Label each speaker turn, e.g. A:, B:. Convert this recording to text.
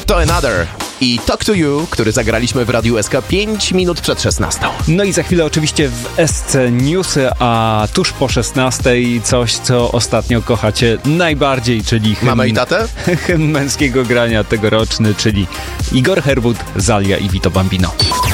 A: To Another i Talk to You, który zagraliśmy w Radiu SK 5 minut przed 16.
B: No i za chwilę oczywiście w SC Newsy, a tuż po 16 coś, co ostatnio kochacie najbardziej, czyli
A: Mamę i tatę?
B: hymn męskiego grania tegoroczny, czyli Igor Herwód, Zalia i Vito Bambino.